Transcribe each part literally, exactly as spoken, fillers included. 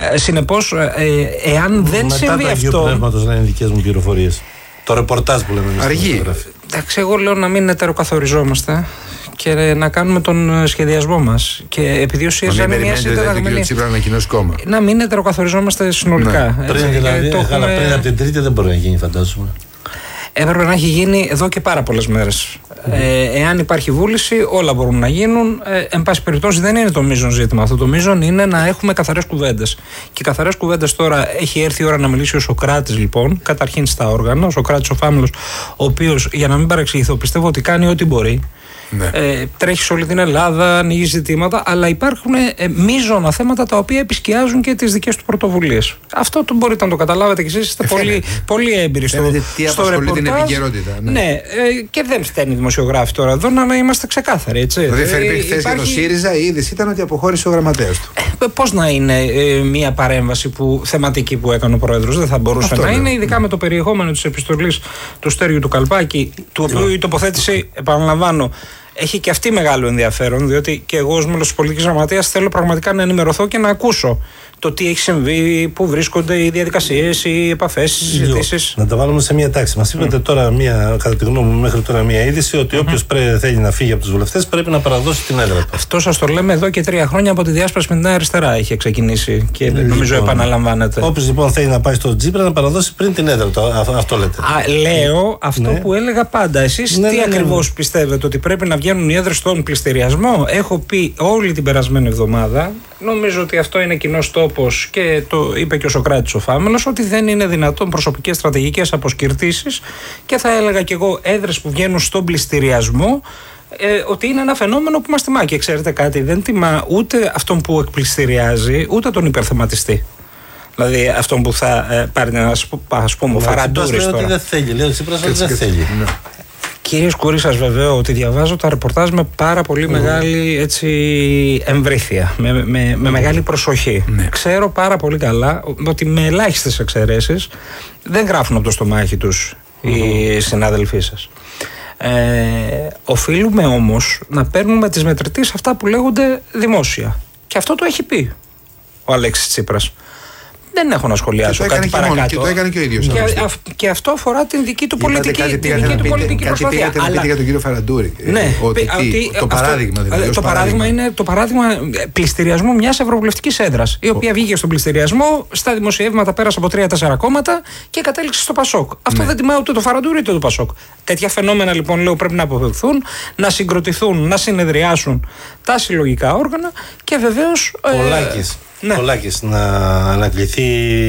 Συνεπώς, ε, εάν δεν μετά συμβεί το αυτό. Πνεύματος να είναι δικές μου πληροφορίες. Το ρεπορτάζ που λέμε εμείς. Αργεί. Εντάξει, εγώ λέω να μην ετεροκαθοριζόμαστε και να κάνουμε τον σχεδιασμό μας. Και επειδή ο ΣΥΡΙΖΑ είναι μια συνταγματική. Να μην ετεροκαθοριζόμαστε συνολικά. Ναι. Πριν, δηλαδή, έχουμε... αλλά πριν από την Τρίτη δεν μπορεί να γίνει, φαντάζομαι. Έπρεπε να έχει γίνει εδώ και πάρα πολλές μέρες. Mm-hmm. Ε, εάν υπάρχει βούληση, όλα μπορούν να γίνουν. Ε, εν πάση περιπτώσει, δεν είναι το μείζον ζήτημα. Αυτό το μείζον είναι να έχουμε καθαρές κουβέντες. Και καθαρές κουβέντες τώρα έχει έρθει η ώρα να μιλήσει ο Σωκράτης, λοιπόν, καταρχήν στα όργανα. Ο Σωκράτης ο Φάμελος, ο οποίος, για να μην παρεξηγηθώ, πιστεύω ότι κάνει ό,τι μπορεί. Ναι. Ε, τρέχει σε όλη την Ελλάδα, ανοίγει ζητήματα, αλλά υπάρχουν ε, μείζωνα θέματα τα οποία επισκιάζουν και τις δικές του πρωτοβουλίες. Αυτό το μπορείτε να το καταλάβετε και εσείς, είστε πολύ, πολύ έμπειροι στο, στο ρεπορτάζ. Ναι, ναι ε, και δεν φταίνει οι δημοσιογράφοι τώρα εδώ να είμαστε ξεκάθαροι. Έτσι. Δηλαδή, φέρει ε, χθες υπάρχει... για το ΣΥΡΙΖΑ, η είδηση ήταν ότι αποχώρησε ο γραμματέας του. Ε, πώς να είναι ε, μια παρέμβαση που, θεματική που έκανε ο Πρόεδρος, δεν θα μπορούσε αυτό να λέω. είναι, ειδικά με το περιεχόμενο της επιστολής του Στέργιου του Καλπάκη, του οποίου η τοποθέτηση, επαναλαμβάνω, έχει και αυτή μεγάλο ενδιαφέρον, διότι και εγώ ως μέλος της πολιτικής γραμματείας θέλω πραγματικά να ενημερωθώ και να ακούσω το τι έχει συμβεί, πού βρίσκονται οι διαδικασίες, οι επαφές, οι συζητήσεις. Να τα βάλουμε σε μια τάξη. Μας είπατε mm. τώρα, μια, κατά τη γνώμη μου, μέχρι τώρα μια είδηση ότι mm-hmm. όποιος πρέ, θέλει να φύγει από τους βουλευτές πρέπει να παραδώσει την έδρα του. Αυτό σας το λέμε εδώ και τρία χρόνια από τη διάσπαση με την Νέα Αριστερά είχε ξεκινήσει και mm. νομίζω λοιπόν, επαναλαμβάνεται. Όποιος λοιπόν θέλει να πάει στο Τζίπρα να παραδώσει πριν την έδρα του. Α, αυτό λέτε. Α, λέω αυτό ναι. που έλεγα πάντα. Εσείς ναι, τι ναι, ναι, ακριβώς ναι. πιστεύετε, ότι πρέπει να βγαίνουν οι έδρες στον πληστηριασμό? Έχω πει όλη την περασμένη εβδομάδα. Νομίζω ότι αυτό είναι κοινός τόπος και το είπε και ο Σωκράτης ο Φάμελος, ότι δεν είναι δυνατόν προσωπικές στρατηγικές αποσκυρτήσεις και θα έλεγα και εγώ έδρες που βγαίνουν στον πληστηριασμό, ε, ότι είναι ένα φαινόμενο που μας τιμά. Και ξέρετε κάτι, δεν τιμά ούτε αυτόν που εκπληστηριάζει, ούτε τον υπερθεματιστή. Δηλαδή αυτόν που θα ε, πάρει ένα, ας πούμε, Φαραντούρης τώρα. Λέει ότι δεν θέλει, λέει ο Τσίπρας ότι δεν θέλει. Κύριε Σκούρη, σας βεβαίω ότι διαβάζω τα ρεπορτάζ με πάρα πολύ mm. μεγάλη έτσι, εμβρήθεια, με, με, με mm. μεγάλη προσοχή. Mm. Ξέρω πάρα πολύ καλά ότι με ελάχιστες εξαιρέσεις δεν γράφουν από το στομάχι τους mm. οι συνάδελφοί σας. Ε, οφείλουμε όμως να παίρνουμε τις μετρητής αυτά που λέγονται δημόσια. Και αυτό το έχει πει ο Αλέξης Τσίπρας. Δεν έχω να σχολιάσω και κάτι παρακάτω. Και το έκανε και ο ίδιος. Και, α, και αυτό αφορά την δική του πολιτική, κάτι, την δική του πείτε, πολιτική κάτι προσπάθεια. Κάτι πήγατε να πείτε για τον κύριο Φαραντούρη. Ναι, ότι, ότι, τι, το παράδειγμα αυτό, δηλαδή. Το παράδειγμα είναι το παράδειγμα πληστηριασμού μιας ευρωβουλευτικής έδρας, η οποία βγήκε στον πληστηριασμό, στα δημοσιεύματα πέρασε από τρία-τέσσερα κόμματα και κατέληξε στο Πασόκ. Αυτό ναι. δεν τιμά ούτε το Φαραντούρη ούτε το Πασόκ. Τέτοια φαινόμενα λοιπόν λέω πρέπει να αποφευχθούν, να συγκροτηθούν, να συνεδριάσουν τα συλλογικά όργανα και βεβαίως. Πολάκης. Ναι. Πολάκης, να ανακληθεί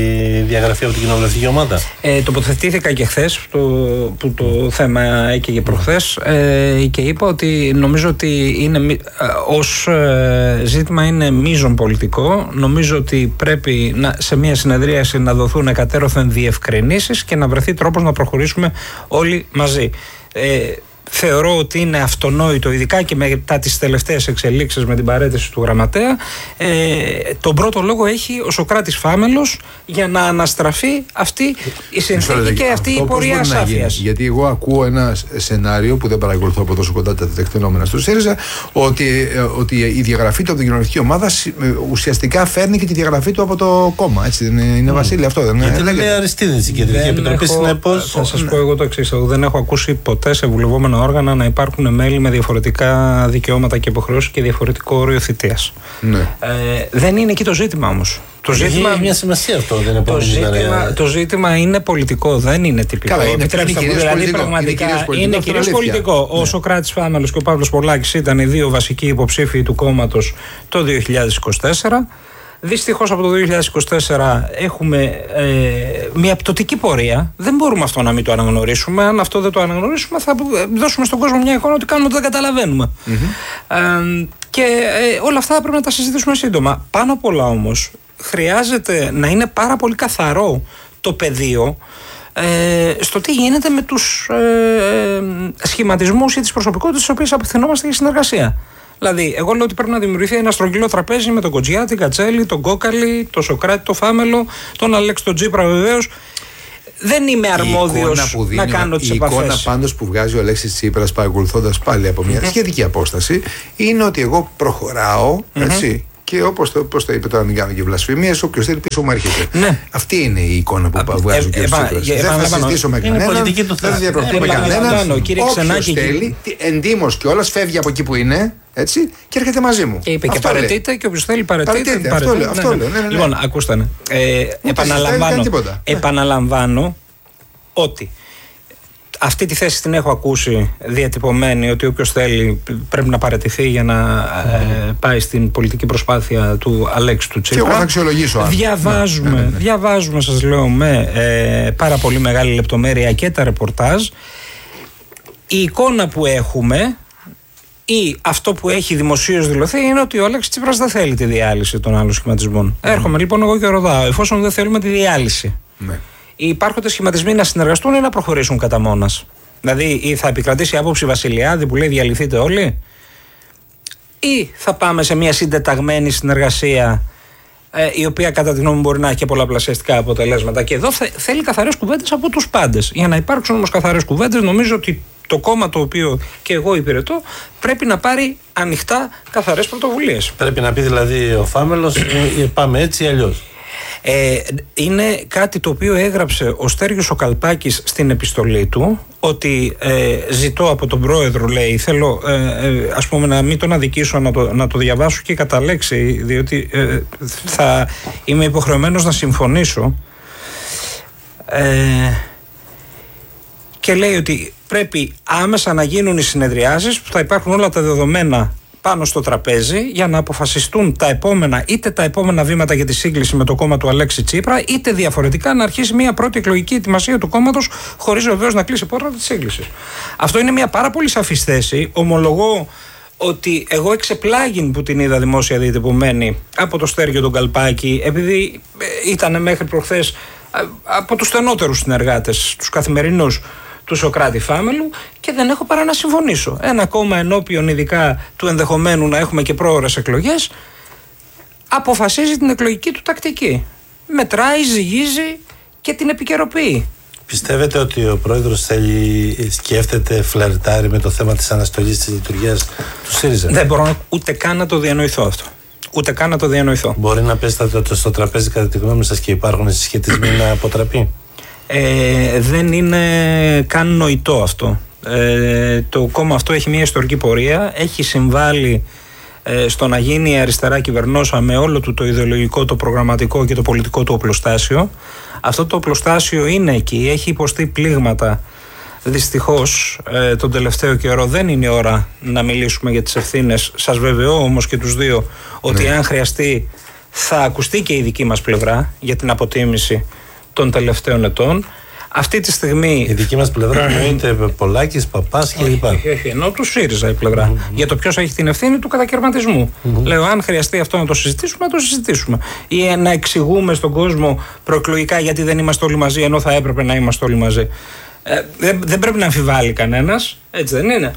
η διαγραφή από την κοινοβουλευτική ομάδα. Ε, τοποθετήθηκα και χθες το, που το θέμα έκαιγε προχθές ε, και είπα ότι νομίζω ότι είναι, ε, ως ε, ζήτημα είναι μείζον πολιτικό. Νομίζω ότι πρέπει να, σε μια συνεδρίαση να δοθούν εκατέρωθεν διευκρινήσεις και να βρεθεί τρόπος να προχωρήσουμε όλοι μαζί. Ε, Θεωρώ ότι είναι αυτονόητο, ειδικά και μετά τις τελευταίες εξελίξεις με την παρέτηση του γραμματέα. Ε, τον πρώτο λόγο έχει ο Σωκράτης Φάμελος για να αναστραφεί αυτή η συνθήκη και αυτή η πορεία ασάφειας. Γιατί εγώ ακούω ένα σενάριο που δεν παρακολουθώ από τόσο κοντά τα τεκτενόμενα στο ΣΥΡΙΖΑ, ότι, ότι η διαγραφή του από την κοινωνική ομάδα ουσιαστικά φέρνει και τη διαγραφή του από το κόμμα. Έτσι δεν είναι, είναι mm. Βασίλη αυτό, δεν είναι? Γιατί δεν λέει Αριστίδης η Κεντρική Επιτροπή, συνεπώς. Θα σας πω εγώ το εξής. Δεν έχω ακούσει ποτέ σε βουλευόμενο όργανα να υπάρχουν μέλη με διαφορετικά δικαιώματα και υποχρεώσεις και διαφορετικό όριο θητείας. Ναι. Ε, δεν είναι εκεί το ζήτημα όμως. Το ζήτημα, έχει μια σημασία αυτό, δεν είναι το, ζήτημα, το ζήτημα είναι πολιτικό, δεν είναι τυπικό. Καλά, είναι, είναι, είναι δηλαδή πολιτικό. πραγματικά είναι κυρίως είναι κυρίως πολιτικό. Ναι. Ο Σωκράτης Φάμελος και ο Παύλος Πολάκης ήταν οι δύο βασικοί υποψήφοι του κόμματος το δύο χιλιάδες είκοσι τέσσερα. Δυστυχώς από το δύο χιλιάδες είκοσι τέσσερα έχουμε ε, μια πτωτική πορεία. Δεν μπορούμε αυτό να μην το αναγνωρίσουμε. Αν αυτό δεν το αναγνωρίσουμε, θα δώσουμε στον κόσμο μια εικόνα ότι κάνουμε ότι δεν καταλαβαίνουμε. Mm-hmm. Ε, και ε, όλα αυτά πρέπει να τα συζητήσουμε σύντομα. Πάνω απ' όλα όμως, χρειάζεται να είναι πάρα πολύ καθαρό το πεδίο ε, στο τι γίνεται με τους ε, σχηματισμούς ή τις προσωπικότητες στις οποίες απευθυνόμαστε για συνεργασία. Δηλαδή, εγώ λέω ότι πρέπει να δημιουργηθεί ένα στρογγυλό τραπέζι με τον Κοτζιά, την Κατσέλη, τον Κόκαλη, τον Σωκράτη, τον Φάμελο, τον Αλέξη τον Τσίπρα βεβαίως. Δεν είμαι αρμόδιος να κάνω τις επαφές. Η εικόνα πάντως που βγάζει ο Αλέξης Τσίπρας παρακολουθώντας πάλι από μια σχετική απόσταση είναι ότι εγώ προχωράω, mm-hmm. έτσι, Και όπως το, το είπε τώρα, μην κάνω και βλασφημίες, όποιος θέλει πίσω μου έρχεται. Ναι. Αυτή είναι η εικόνα που βγάζει ο κ. Τσίπρας. Δεν θα συζητήσω με κανέναν, δεν θα διαπραγματευτούμε κανέναν. Όποιος θέλει, εντύμως κιόλας, φεύγει από εκεί που είναι. Έτσι, και έρχεται μαζί μου. Και είπε αυτό και παρετείται, και όποιος θέλει παρετείται. παρετείται. Αυτό λέω. Αυτό λέω. Ναι, ναι, ναι. Λοιπόν, ακούστε. Ναι. Ε, επαναλαμβάνω, επαναλαμβάνω ότι αυτή τη θέση την έχω ακούσει διατυπωμένη, ότι όποιος θέλει πρέπει να παραιτηθεί για να mm. ε, πάει στην πολιτική προσπάθεια του Αλέξη του Τσίπρα. Και εγώ θα αξιολογήσω. Διαβάζουμε, ναι, ναι, ναι. διαβάζουμε, σας λέω, με ε, πάρα πολύ μεγάλη λεπτομέρεια και τα ρεπορτάζ. Η εικόνα που έχουμε ή αυτό που έχει δημοσίως δηλωθεί είναι ότι ο Αλέξης Τσίπρας δεν θέλει τη διάλυση των άλλων σχηματισμών. Mm. Έρχομαι λοιπόν εγώ και ρωτάω, εφόσον δεν θέλουμε τη διάλυση, mm. οι υπάρχοντες σχηματισμοί να συνεργαστούν ή να προχωρήσουν κατά μόνας? Δηλαδή, ή θα επικρατήσει η άποψη Βασιλιάδη που λέει διαλυθείτε όλοι, ή θα πάμε σε μια συντεταγμένη συνεργασία, ε, η οποία κατά τη γνώμη μου μπορεί να έχει και πολλαπλασιαστικά αποτελέσματα. Και εδώ θε, θέλει καθαρές κουβέντες από τους πάντες. Για να υπάρξουν όμως καθαρές κουβέντες, νομίζω ότι το κόμμα το οποίο και εγώ υπηρετώ πρέπει να πάρει ανοιχτά καθαρές πρωτοβουλίες. Πρέπει να πει δηλαδή ο Φάμελος, ε, πάμε έτσι ή αλλιώς. Ε, είναι κάτι το οποίο έγραψε ο Στέργιος ο Καλπάκης στην επιστολή του, ότι ε, ζητώ από τον πρόεδρο, λέει, θέλω ε, ε, ας πούμε να μην τον αδικήσω, να το, να το διαβάσω και κατά λέξη, διότι ε, θα είμαι υποχρεωμένος να συμφωνήσω, ε, και λέει ότι πρέπει άμεσα να γίνουν οι συνεδριάσεις που θα υπάρχουν όλα τα δεδομένα πάνω στο τραπέζι για να αποφασιστούν τα επόμενα, είτε τα επόμενα βήματα για τη σύγκληση με το κόμμα του Αλέξη Τσίπρα, είτε διαφορετικά να αρχίσει μια πρώτη εκλογική ετοιμασία του κόμματος, χωρίς βεβαίως να κλείσει πόρτα της σύγκλησης. Αυτό είναι μια πάρα πολύ σαφής θέση. Ομολογώ ότι εγώ εξεπλάγην που την είδα δημόσια διατυπωμένη από το Στέργιο τον Καλπάκη, επειδή ήταν μέχρι προχθές από τους στενότερους συνεργάτες, τους καθημερινούς του Σωκράτη Φάμελου, και δεν έχω παρά να συμφωνήσω. Ένα κόμμα ενώπιον ειδικά του ενδεχομένου να έχουμε και πρόωρες εκλογές αποφασίζει την εκλογική του τακτική. Μετράει, ζυγίζει και την επικαιροποιεί. Πιστεύετε ότι ο πρόεδρος θέλει, σκέφτεται, φλερτάρει με το θέμα της αναστολής της λειτουργίας του ΣΥΡΙΖΑ? Δεν μπορώ ούτε καν να το διανοηθώ αυτό. Ούτε καν να το διανοηθώ. Μπορεί να πέσετε στο τραπέζι κατά τη γνώμη σας και υπάρχουν συσχετισμοί να αποτραπεί? Ε, δεν είναι καν νοητό αυτό. Ε, το κόμμα αυτό έχει μια ιστορική πορεία, έχει συμβάλει ε, στο να γίνει η αριστερά κυβερνόσα με όλο του το ιδεολογικό, το προγραμματικό και το πολιτικό του οπλοστάσιο. Αυτό το οπλοστάσιο είναι εκεί, έχει υποστεί πλήγματα. Δυστυχώς ε, τον τελευταίο καιρό δεν είναι η ώρα να μιλήσουμε για τις ευθύνες. Σας βεβαιώ όμως και τους δύο ότι ναι. αν χρειαστεί θα ακουστεί και η δική μας πλευρά για την αποτίμηση των τελευταίων ετών. Αυτή τη στιγμή. Η δική μας πλευρά εννοείται Πολάκης, Παπάς κλπ. Όχι, όχι, ενώ του ΣΥΡΙΖΑ η πλευρά. Mm-hmm. Για το ποιος έχει την ευθύνη του κατακαιρματισμού. Mm-hmm. Λέω, αν χρειαστεί αυτό να το συζητήσουμε, να το συζητήσουμε. Ή να εξηγούμε στον κόσμο προεκλογικά γιατί δεν είμαστε όλοι μαζί, ενώ θα έπρεπε να είμαστε όλοι μαζί. Ε, δεν, δεν πρέπει να αμφιβάλλει κανένας. Έτσι δεν είναι?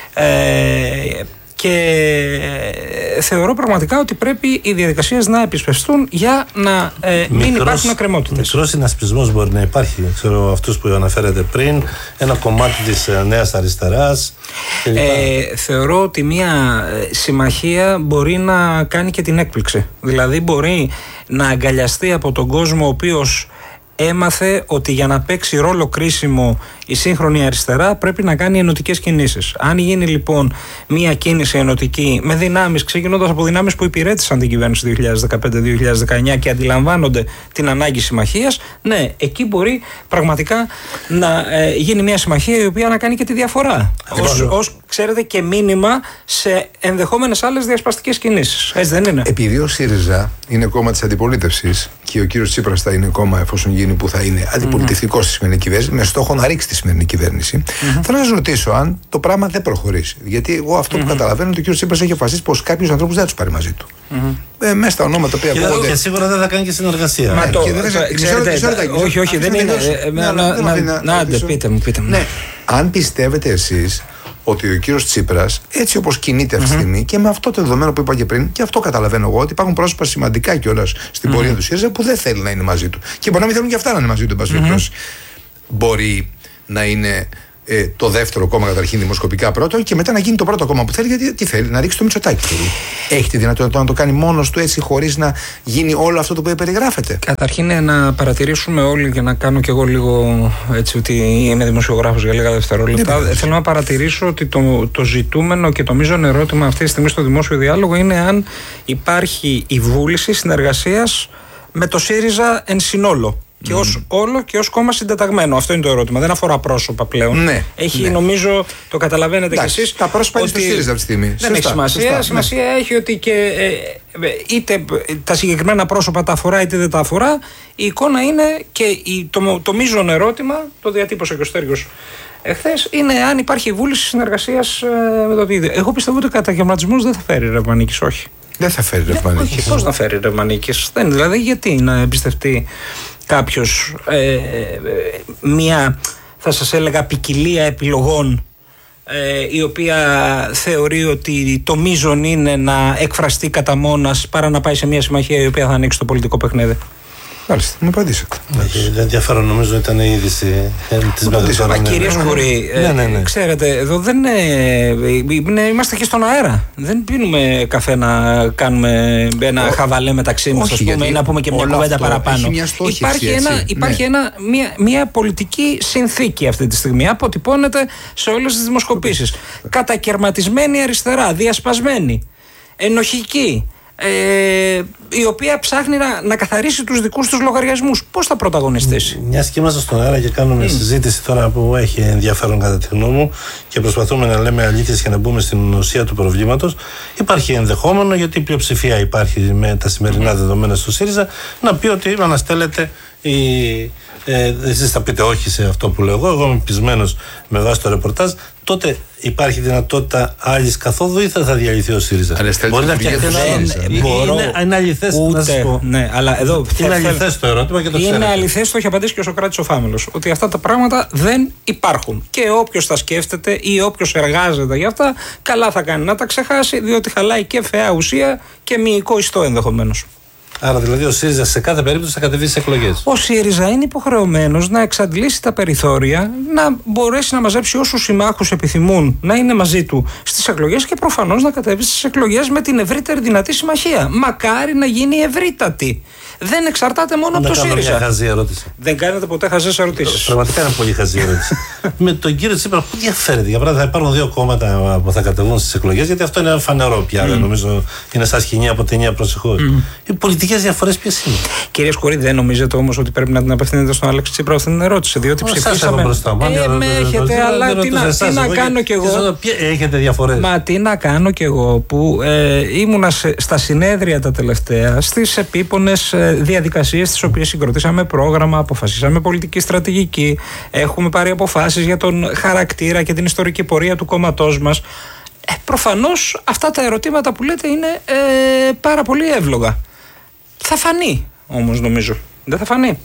Ε, Και θεωρώ πραγματικά ότι πρέπει οι διαδικασίες να επισπευστούν για να ε, μην μικρός, υπάρχουν εκκρεμότητες. Μικρός συνασπισμός μπορεί να υπάρχει. Ξέρω αυτούς που αναφέρατε πριν, ένα κομμάτι της νέας αριστεράς. Ε, θεωρώ ότι μια συμμαχία μπορεί να κάνει και την έκπληξη. Δηλαδή μπορεί να αγκαλιαστεί από τον κόσμο ο οποίος έμαθε ότι για να παίξει ρόλο κρίσιμο η σύγχρονη αριστερά πρέπει να κάνει ενωτικές κινήσεις. Αν γίνει λοιπόν μια κίνηση ενωτική με δυνάμεις, ξεκινώντας από δυνάμεις που υπηρέτησαν την κυβέρνηση δύο χιλιάδες δεκαπέντε δύο χιλιάδες δεκαεννιά και αντιλαμβάνονται την ανάγκη συμμαχίας, ναι, εκεί μπορεί πραγματικά να ε, γίνει μια συμμαχία η οποία να κάνει και τη διαφορά. Ως, ως ξέρετε και μήνυμα σε ενδεχόμενες άλλες διασπαστικές κινήσεις. Έτσι δεν είναι? Επειδή ο ΣΥΡΙΖΑ είναι κόμμα της αντιπολίτευσης και ο κύριος Τσίπρας θα είναι κόμμα, εφόσον γίνει, που θα είναι αντιπολιτευτικό mm-hmm. στη σημερινή κυβέρνηση, με στόχο να ρίξει τη σημερινή κυβέρνηση, mm-hmm. θέλω να σας ρωτήσω αν το πράγμα δεν προχωρήσει. Γιατί εγώ αυτό mm-hmm. που καταλαβαίνω είναι ότι ο κύριος Τσίπρας έχει αποφασίσει πως κάποιους ανθρώπους δεν θα τους πάρει μαζί του. Mm-hmm. Ε, μέσα στα ονόματα που ακούγονται. Και σίγουρα δεν θα κάνει και συνεργασία. Μα το. Όχι, όχι, δεν είναι. Να, πείτε μου, πείτε μου. Αν πιστεύετε εσείς ότι ο κύριος Τσίπρας, έτσι όπως κινείται αυτή τη mm-hmm. στιγμή και με αυτό το δεδομένο που είπα και πριν, και αυτό καταλαβαίνω εγώ, ότι υπάρχουν πρόσωπα σημαντικά κιόλας στην mm-hmm. πορεία του ΣΥΡΙΖΑ που δεν θέλει να είναι μαζί του. Και μπορεί να μην θέλουν και αυτά να είναι μαζί του, εν πάση περιπτώσει. Mm-hmm. Μπορεί να είναι ε, το δεύτερο κόμμα καταρχήν δημοσκοπικά πρώτο και μετά να γίνει το πρώτο κόμμα που θέλει. Γιατί τι θέλει, να ρίξει το Μητσοτάκη. Θέλει. Έχει τη δυνατότητα να το κάνει μόνος του έτσι, χωρίς να γίνει όλο αυτό το που περιγράφεται. Καταρχήν να παρατηρήσουμε όλοι και να κάνω κι εγώ λίγο έτσι, ότι είμαι δημοσιογράφος για λίγα δευτερόλεπτα. Ναι, θέλω να παρατηρήσω ότι το, το ζητούμενο και το μείζον ερώτημα αυτή τη στιγμή στο δημόσιο διάλογο είναι αν υπάρχει η βούληση συνεργασίας με το ΣΥΡΙΖΑ εν συνόλο. Και mm. ως όλο και ως κόμμα συντεταγμένο. Αυτό είναι το ερώτημα. Δεν αφορά πρόσωπα πλέον. Ναι, έχει, ναι. νομίζω, το καταλαβαίνετε κι εσείς. Τα πρόσωπα είναι στο ΣΥΡΙΖΑ αυτή τη στιγμή. Δεν σωστά, έχει σημασία. Σωστά, σημασία ναι. έχει ότι και ε, είτε τα συγκεκριμένα πρόσωπα τα αφορά είτε δεν τα αφορά. Η εικόνα είναι και η, το, το μείζον ερώτημα, το διατύπωσε και ο Στέργιος εχθές, είναι αν υπάρχει βούληση συνεργασίας ε, με το ίδιο. Εγώ πιστεύω ότι ο καταγερματισμός δεν θα φέρει Ρευμανίκης, όχι. Δεν θα φέρει Ρευμανίκης. Πώς να φέρει Ρευμανίκης. Δεν, δηλαδή, γιατί να εμπιστευτεί κάποιος ε, μια, θα σας έλεγα, ποικιλία επιλογών ε, η οποία θεωρεί ότι το μείζον είναι να εκφραστεί κατά μόνας παρά να πάει σε μια συμμαχία η οποία θα ανοίξει το πολιτικό παιχνίδι. Μάλιστα, μου απαντήσατε. Δεν ενδιαφέρον, νομίζω ήταν η είδηση της Μέδρας. Μα κύριε Σκουρή, ναι, ναι, ναι. ξέρετε, εδώ δεν είναι, είμαστε και στον αέρα. Δεν πίνουμε καφέ να κάνουμε ένα Ο, χαβαλέ μεταξύ μας, ας πούμε, ή να πούμε και μια κουβέντα παραπάνω. Υπάρχει, ένα, υπάρχει ναι. ένα, μια, μια πολιτική συνθήκη αυτή τη στιγμή. Αποτυπώνεται σε όλες τις δημοσκοπήσεις. Κατακερματισμένη αριστερά, διασπασμένη, ενοχική. Ε, η οποία ψάχνει να, να καθαρίσει τους δικούς τους λογαριασμούς. Πώς θα πρωταγωνιστήσει? Μιας και είμαστε στον αέρα και κάνουμε mm. συζήτηση τώρα που έχει ενδιαφέρον κατά τη γνώμη μου και προσπαθούμε να λέμε αλήθειες και να μπούμε στην ουσία του προβλήματος, υπάρχει ενδεχόμενο, γιατί η πλειοψηφία υπάρχει με τα σημερινά mm. δεδομένα στο ΣΥΡΙΖΑ, να πει ότι αναστέλλεται η. Ε, εσείς θα πείτε όχι σε αυτό που λέω εγώ, εγώ είμαι πεισμένος με βάση το ρεπορτάζ. Τότε υπάρχει δυνατότητα άλλης καθόδου ή θα, θα διαλυθεί ο ΣΥΡΙΖΑ? Μπορεί να φτιαχτεί ένα. Είναι αληθές, να σας πω. Ναι, αλλά εδώ είναι αληθές το ερώτημα και το ξέρετε. Είναι αληθές, το έχει απαντήσει και ο Σωκράτης ο Φάμελος, ότι αυτά τα πράγματα δεν υπάρχουν. Και όποιος τα σκέφτεται ή όποιος εργάζεται για αυτά, καλά θα κάνει να τα ξεχάσει, διότι χαλάει και φαιά ουσία και μυϊκό ιστό ενδεχομένως. Άρα δηλαδή ο ΣΥΡΙΖΑ σε κάθε περίπτωση θα κατεβεί στις εκλογές. Ο ΣΥΡΙΖΑ είναι υποχρεωμένος να εξαντλήσει τα περιθώρια, να μπορέσει να μαζέψει όσους συμμάχους επιθυμούν να είναι μαζί του στις εκλογές και προφανώς να κατέβει στις εκλογές με την ευρύτερη δυνατή συμμαχία. Μακάρι να γίνει ευρύτατη. Δεν εξαρτάται μόνο από το ΣΥΡΙΖΑ. Μια χαζή ερώτηση. Δεν κάνετε ποτέ χαζές ερωτήσεις. Πραγματικά είναι πολύ χαζή ερώτηση. Με τον κύριο Τσίπρα, πού διαφέρεται? Για παράδειγμα, θα υπάρχουν δύο κόμματα που θα κατεβούν στις εκλογές, γιατί αυτό είναι φανερό πια. Mm. Νομίζω είναι σαν σκηνή από ταινία, προσεχώς. Mm. Οι πολιτικές διαφορές ποιες είναι? Κύριε Σκουρή, δεν νομίζετε όμως ότι πρέπει να την απευθύνετε στον Αλέξη Τσίπρα αυτή την ερώτηση? Διότι ψηφίσαμε. Ε, με έχετε, αλλά τι να κάνω κι εγώ. Έχετε διαφορές. Μα τι να κάνω κι εγώ που ήμουνα στα συνέδρια τα τελευταία, στις επίπονες διαδικασίες τις οποίες συγκροτήσαμε πρόγραμμα, αποφασίσαμε πολιτική στρατηγική, έχουμε πάρει αποφάσεις για τον χαρακτήρα και την ιστορική πορεία του κόμματός μας. Ε, προφανώς αυτά τα ερωτήματα που λέτε είναι ε, πάρα πολύ εύλογα. Θα φανεί όμως, νομίζω. Δεν θα φανεί.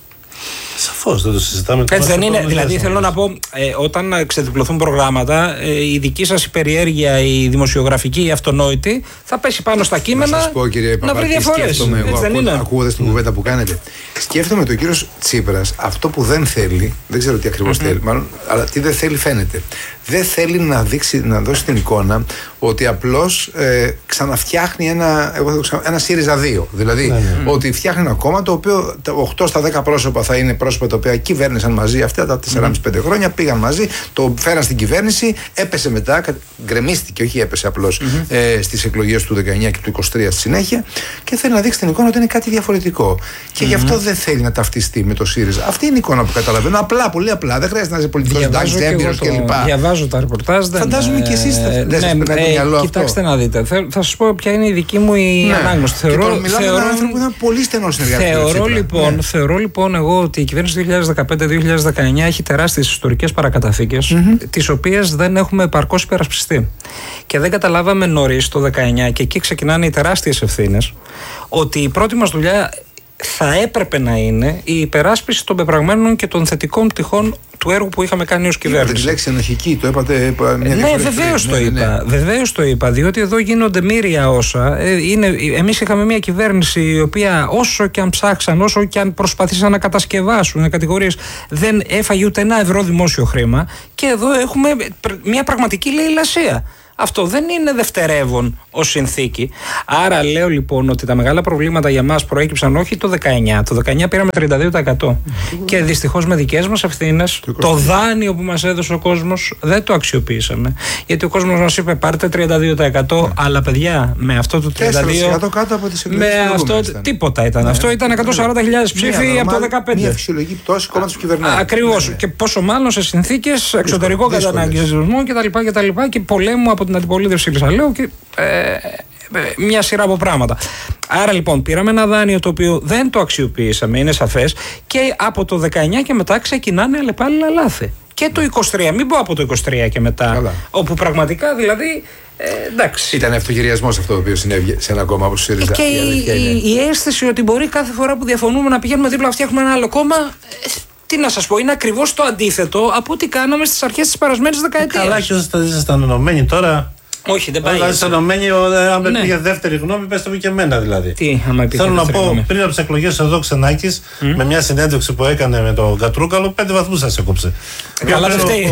Σαφώς, δεν το συζητάμε. Έτσι δεν είναι? Δηλαδή θέλω να πω, ε, όταν ξεδιπλωθούν προγράμματα, ε, η δική σας η περιέργεια, η δημοσιογραφική, η αυτονόητη, θα πέσει πάνω στα κείμενα να, πω, κύριε να βρει διαφορές. Έτσι δεν είναι? Ακούγοντας την κουβέντα που κάνετε, σκέφτομαι ότι ο κύριος Τσίπρας αυτό που δεν θέλει, δεν ξέρω τι ακριβώς mm-hmm. θέλει, μάλλον, αλλά τι δεν θέλει φαίνεται. Δεν θέλει να, δείξει, να δώσει την εικόνα ότι απλώς ε, ξαναφτιάχνει ένα, ένα ΣΥΡΙΖΑ δύο. Δηλαδή ναι, ναι. ότι φτιάχνει ένα κόμμα το οποίο τα οκτώ στα δέκα πρόσωπα θα είναι πρόσωπα τα οποία κυβέρνησαν μαζί αυτά τα τέσσερα κόμμα πέντε mm. χρόνια, πήγαν μαζί, το φέραν στην κυβέρνηση, έπεσε μετά, γκρεμίστηκε, όχι έπεσε απλώς mm-hmm. ε, στις εκλογές του δεκαεννιά και του είκοσι τρία στη συνέχεια, και θέλει να δείξει την εικόνα ότι είναι κάτι διαφορετικό. Και mm-hmm. γι' αυτό δεν θέλει να ταυτιστεί με το ΣΥΡΙΖΑ. Αυτή είναι η εικόνα που καταλαβαίνω. Απλά, πολύ απλά. Δεν χρειάζεται να είσαι πολιτικός συντάξης, έμπειρος κλπ. Διαβάζω τα ρεπορτάζ. Φαντάζομαι ε, και εσείς θα ε, ναι, ε, ε, μυαλό κοιτάξτε αυτό. να δείτε. Θα, θα σας πω ποια είναι η δική μου η ναι. ανάγνωση. Θεωρώ, και μιλάμε θεωρώ, έναν άνθρωπο που ήταν πολύ στενό συνεργάτη. Θεωρώ, λοιπόν, ναι. θεωρώ λοιπόν εγώ ότι η κυβέρνηση δύο χιλιάδες δεκαπέντε δύο χιλιάδες δεκαεννιά έχει τεράστιες ιστορικές παρακαταθήκες, mm-hmm. τις οποίες δεν έχουμε επαρκώς υπερασπιστεί. Και δεν καταλάβαμε νωρίς το δεκαεννιά, και εκεί ξεκινάνε οι τεράστιες ευθύνες, ότι η πρώτη μας δουλειά θα έπρεπε να είναι η υπεράσπιση των πεπραγμένων και των θετικών πτυχών του έργου που είχαμε κάνει ως κυβέρνηση. Είπατε τη λέξη ενοχική, το είπατε. Μια ναι, βεβαίως το, ναι, είπα, ναι. βεβαίως το είπα. Διότι εδώ γίνονται μοίρια όσα. Εμείς είχαμε μια κυβέρνηση η οποία όσο και αν ψάξαν, όσο και αν προσπαθήσαν να κατασκευάσουν κατηγορίες, δεν έφαγε ούτε ένα ευρώ δημόσιο χρήμα. Και εδώ έχουμε μια πραγματική λαιλασία. Αυτό δεν είναι δευτερεύον ως συνθήκη. Άρα λέω λοιπόν ότι τα μεγάλα προβλήματα για μας προέκυψαν όχι το δεκαεννιά. Το δεκαεννιά πήραμε τριάντα δύο τοις εκατό. Mm-hmm. Και δυστυχώς με δικές μας ευθύνες το, το δάνειο που μας έδωσε ο κόσμος δεν το αξιοποιήσαμε. Γιατί ο κόσμος μας είπε πάρτε τριάντα δύο τοις εκατό, mm. αλλά παιδιά με αυτό το τριάντα δύο τοις εκατό κάτω από τις με αυτό ήταν. Τίποτα ήταν. Ναι. Αυτό ήταν εκατόν σαράντα χιλιάδες ψήφοι από το δεκαπέντε. Μια φυσιολογική πτώση κόμματος που κυβερνάει. Ακριβώς. Ναι. Και πόσο μάλλον σε συνθήκες εξωτερικό καταναγκασμού κτλ. Και πολέμου από την αντιπολίτευση Λυσσαλέου και ε, ε, μια σειρά από πράγματα. Άρα λοιπόν πήραμε ένα δάνειο το οποίο δεν το αξιοποιήσαμε, είναι σαφές, και από το δεκαεννιά και μετά ξεκινάνε αλλεπάλληλα λάθη. Και το είκοσι τρία, μην πω από το είκοσι τρία και μετά. Καλά. Όπου πραγματικά δηλαδή. Ε, εντάξει. Ήταν αυτογυριασμός αυτό το οποίο συνέβη σε ένα κόμμα όπως ΣΥΡΙΖΑ. Και η, η, η αίσθηση ότι μπορεί κάθε φορά που διαφωνούμε να πηγαίνουμε δίπλα να φτιάχνουμε ένα άλλο κόμμα. Ε, τι να σας πω, είναι ακριβώς το αντίθετο από ό,τι κάναμε στις αρχές της περασμένης δεκαετίας. Καλά, και όσοι ήσασταν ενωμένοι τώρα. Όχι, δεν πάει. Όταν είσαι ενωμένοι, αν με πήγε δεύτερη γνώμη, πες το μου και εμένα δηλαδή. Τι, άμα πήγε. Θέλω να πω, γνώμη. Πριν από τις εκλογές εδώ Ξενάκης, mm. με μια συνέντευξη που έκανε με τον Κατρούγκαλο, πέντε βαθμούς σας έκοψε. Καλά, δεν φταίει.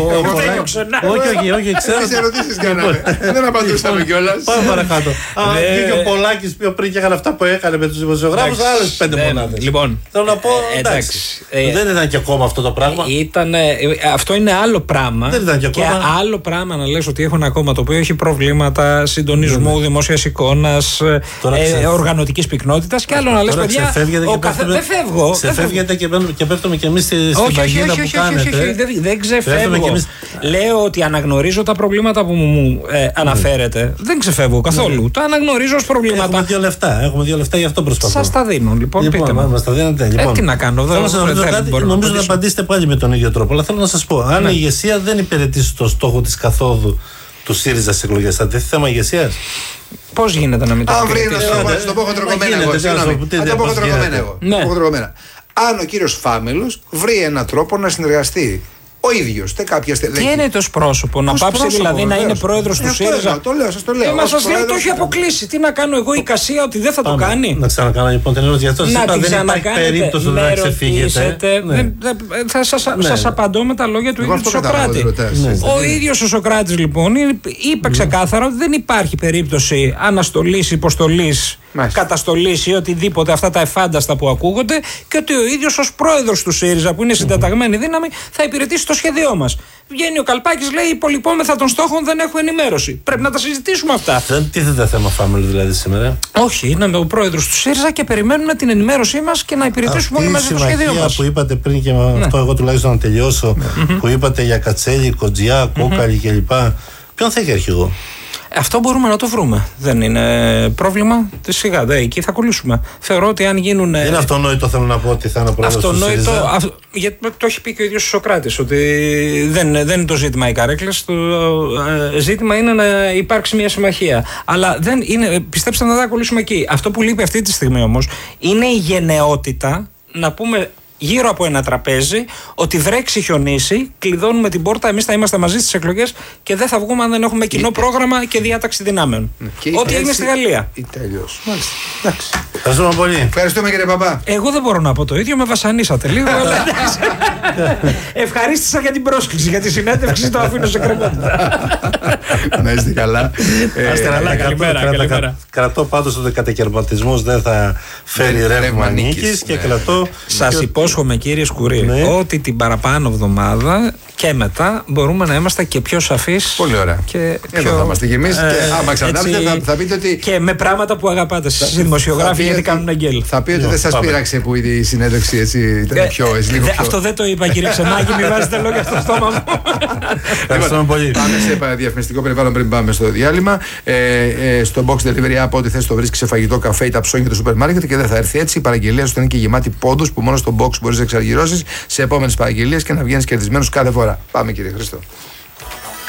Όχι, όχι, όχι, ξέρω. Τι ερωτήσεις κάναμε. Δεν απαντούσαμε κιόλας. Πάμε παρακάτω. Και ο Πολάκης πιο πριν και έκανε αυτά που έκανε με τους δημοσιογράφους, άλλες πέντε μονάδες. Λοιπόν, θέλω να πω, εντάξει. Δεν ήταν και ακόμα αυτό το πράγμα. Αυτό είναι άλλο πράγμα. Δεν ήταν και ακόμα. Και άλλο πράγμα να λες ότι έχω ένα κόμμα το οποίο έχει προβλήματα συντονισμού, ναι, δημόσιας εικόνας, ε, οργανωτικής πυκνότητας και άλλο να λες παιδιά. Ο καθε... Δεν φεύγω. Ξεφεύγετε και πέφτουμε κι εμείς στην παγίδα που κάνετε. Δεν ξεφεύγω. Λέω ότι αναγνωρίζω τα προβλήματα που μου ε, αναφέρετε. Δεν ξεφεύγω καθόλου. Ναι. Τα αναγνωρίζω ως προβλήματα. Έχουμε δύο λεφτά. Έχουμε δύο λεφτά, γι' αυτό προσπαθώ. Σας τα δίνω. Λοιπόν, λοιπόν πείτε μου. Μας τα δίνετε. Λοιπόν. Ε, τι να κάνω. Θέλω να ρωτήσω κάτι. Νομίζω να απαντήσετε πάλι με τον ίδιο τρόπο. Αλλά θέλω να σας πω, αν η ηγεσία δεν υπηρετήσει το στόχο της καθόδου του ΣΥΡΙΖΑ στις εκλογές, θα τεθεί θέμα ηγεσίας. Πώς γίνεται να μην το υπηρετήσει? Αν βρει ένα το πω χοντροκομμένα εγώ. Αν το πω χοντροκομμένα εγώ. Αν ο κύριος Φάμελος βρει έναν τρόπο να συνεργαστεί ο ίδιος, τε κάποια στιγμή. Τι είναι το ως πρόσωπο, να πάψει δηλαδή να είναι πρόεδρος του ΣΥΡΙΖΑ? Το λέω, σας το λέω. Μα σας λέει το έχει αποκλείσει. Τι να κάνω εγώ, η Κασία, ότι δεν θα το κάνει? Να ξανακάνω λοιπόν την ερώτηση. Γι' αυτό σας είπα δεν υπάρχει περίπτωση να ξεφύγετε. Θα σας απαντώ με τα λόγια του ίδιου του Σοκράτη. Ο ίδιος ο Σοκράτης λοιπόν είπε ξεκάθαρα ότι δεν υπάρχει περίπτωση αναστολής, υποστολής, καταστολής ή οτιδήποτε αυτά τα εφάνταστα που ακούγονται, και ότι ο ίδιος ως πρόεδρος του ΣΥΡΙΖΑ, που είναι συντεταγμένη δύναμη, θα υπηρετήσει το σχέδιό μας. Βγαίνει ο Καλπάκης, λέει: υπολοιπόμεθα των στόχων, δεν έχω ενημέρωση. Πρέπει να τα συζητήσουμε αυτά. Δεν τίθεται θέμα Φάμελου δηλαδή σήμερα. Όχι, είναι ο πρόεδρος του ΣΥΡΙΖΑ και περιμένουμε την ενημέρωσή μας και να υπηρετήσουμε όλοι μαζί το σχέδιό μας. Που είπατε πριν, και με ναι. αυτό εγώ τουλάχιστον να τελειώσω, ναι. που είπατε για Κατσέλη, Κοντζιά, Κόκαλη mm-hmm. κλπ. Ποιον θα έχει αρχηγό? Αυτό μπορούμε να το βρούμε. Δεν είναι πρόβλημα. Σιγά, δε, εκεί θα κολλήσουμε. Θεωρώ ότι αν γίνουν. Είναι αυτονόητο, θέλω να πω, ότι θα είναι ο πρόεδρος του ΣΥΡΙΖΑ. Αυτο, γιατί το έχει πει και ο ίδιος ο Σοκράτης, ότι δεν, δεν είναι το ζήτημα οι καρέκλες. Το ε, ζήτημα είναι να υπάρξει μια συμμαχία. Αλλά δεν είναι, πιστέψτε να θα κολλήσουμε εκεί. Αυτό που λείπει αυτή τη στιγμή όμως είναι η γενναιότητα να πούμε γύρω από ένα τραπέζι ότι βρέξει, χιονίσει, κλειδώνουμε την πόρτα, εμείς θα είμαστε μαζί στις εκλογές και δεν θα βγούμε αν δεν έχουμε κοινό πρόγραμμα και διάταξη δυνάμεων. Και ό,τι έγινε στη Γαλλία. Τέλειος. Μάλιστα. Εντάξει. Ευχαριστούμε πολύ. Ευχαριστούμε κύριε Παπά. Εγώ δεν μπορώ να πω το ίδιο, με βασανίσατε λίγο. Αλλά ευχαρίστησα για την πρόσκληση, για τη συνέντευξη, το αφήνω σε κρεμότητα. Να είστε καλά. Καλημέρα. Κρατώ πάντως ότι ο κατακαιρματισμός δεν θα φέρει ρεύμα νίκης και κρατώ. Σας υπόσχομαι κύριε Σκουρί, ναι, ότι την παραπάνω εβδομάδα και μετά μπορούμε να είμαστε και πιο σαφείς. Πολύ ωραία. Και Εδώ πιο, θα είμαστε κι εμείς. Ε, και άμα ξανάρθετε θα, θα πείτε ότι. Και με πράγματα που αγαπάτε στις δημοσιογράφοι, γιατί κάνουν αγγέλ. Θα πει ότι δεν σας πείραξε που η συνέντευξη έτσι ήταν πιο. Αυτό δεν το είπα κύριε Ξενάκη, μην βάζετε λόγια στο στόμα μου. Ευχαριστούμε πολύ. Πάμε σε διαφημιστικό περιβάλλον πριν πάμε στο διάλειμμα. Στο box delivery app, ό,τι θες το βρίσκεις σε φαγητό, καφέ ή τα ψώνια του σούπερ μάρκετ και δεν θα έρθει έτσι. Η παραγγελία σου θα είναι και γεμάτη πόντους που μόνο στο box μπορείς να εξαργυρώσεις σε επόμενες παραγγελίες και να βγαίνεις κερδισμένος κάθε φορά. Πάμε κύριε Χρήστο.